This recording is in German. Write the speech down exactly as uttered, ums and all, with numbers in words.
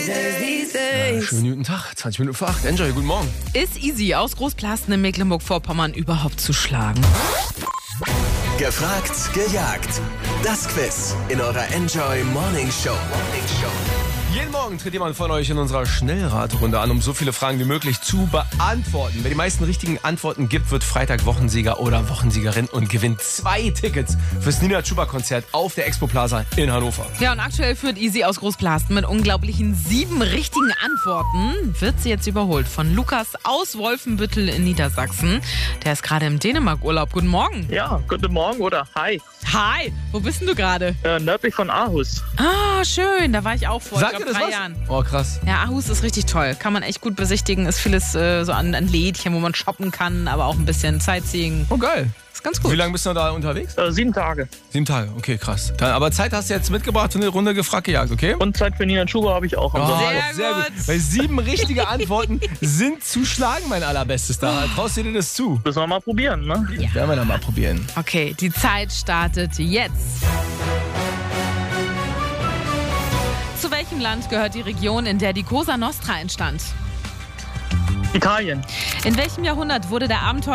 Ja, schönen guten Tag, zwanzig Minuten vor acht. Enjoy, guten Morgen. Ist easy, aus Großplasten in Mecklenburg-Vorpommern überhaupt zu schlagen? Gefragt, gejagt. Das Quiz in eurer Enjoy Morning Show. Morning Show. Jeden Morgen tritt jemand von euch in unserer Schnellraterunde an, um so viele Fragen wie möglich zu beantworten. Wer die meisten richtigen Antworten gibt, wird Freitag Wochensieger oder Wochensiegerin und gewinnt zwei Tickets fürs Nina Chuba-Konzert auf der Expo Plaza in Hannover. Ja, und aktuell führt Easy aus Großplasten mit unglaublichen sieben richtigen Antworten. Wird sie jetzt überholt von Lukas aus Wolfenbüttel in Niedersachsen. Der ist gerade im Dänemark-Urlaub. Guten Morgen. Ja, guten Morgen oder hi. Hi, wo bist denn du gerade? Äh, nördlich von Aarhus. Ah, schön, da war ich auch vor, Sagt ich ihr glaub, das drei was? Jahren. Oh, krass. Ja, Aarhus ist richtig toll. Kann man echt gut besichtigen. Ist vieles äh, so an, an Lädchen, wo man shoppen kann, aber auch ein bisschen Sightseeing. Oh, geil. Ist ganz gut. Wie lange bist du da unterwegs? Äh, sieben Tage. Sieben Tage, okay, krass. Dann, aber Zeit hast du jetzt mitgebracht für eine Runde gefragt gejagt, okay? Und Zeit für Nina Chuba habe ich auch am Oh, Sonntag. Sehr gut. Weil sieben richtige Antworten sind zu schlagen, mein Allerbestes. Da traust du dir das zu? Müssen wir mal probieren, ne? Ja. Werden wir dann mal probieren. Okay, die Zeit startet jetzt. Zu welchem Land gehört die Region, in der die Cosa Nostra entstand? Italien. In welchem Jahrhundert wurde der Abenteuer